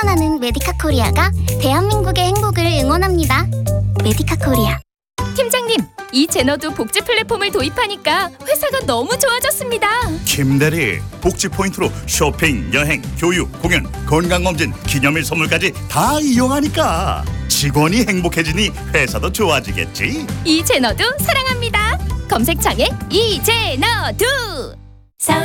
응원하는 메디카 코리아가 대한민국의 행복을 응원합니다. 메디카 코리아. 팀장님, 이 제너도 복지 플랫폼을 도입하니까 회사가 너무 좋아졌습니다. 김대리, 복지 포인트로 쇼핑, 여행, 교육, 공연, 건강검진, 기념일 선물까지 다 이용하니까 직원이 행복해지니 회사도 좋아지겠지. 이 제너도 사랑합니다. 검색창에 이 제너도.